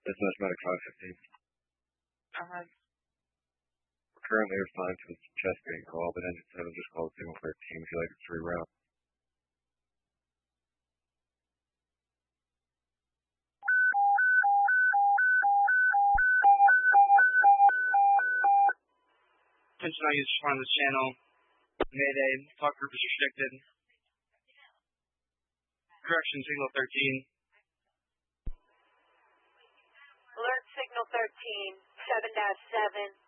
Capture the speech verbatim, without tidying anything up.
Business Medic five fifteen. Uh-huh. We're currently responding to a chest being called, but engine seven just called signal thirteen. Would you like it to reroute? Attention, I use respond to this channel. Mayday, talk group is restricted. Correction, signal thirteen. Alert signal thirteen, seven dash seven.